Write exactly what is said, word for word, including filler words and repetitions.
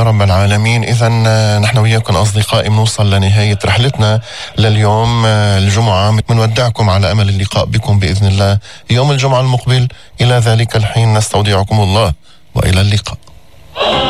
يا رب العالمين. إذا نحن وياكم أصدقائي بنوصل لنهاية رحلتنا لليوم الجمعة، بنودعكم على أمل اللقاء بكم بإذن الله يوم الجمعة المقبل. إلى ذلك الحين نستودعكم الله وإلى اللقاء.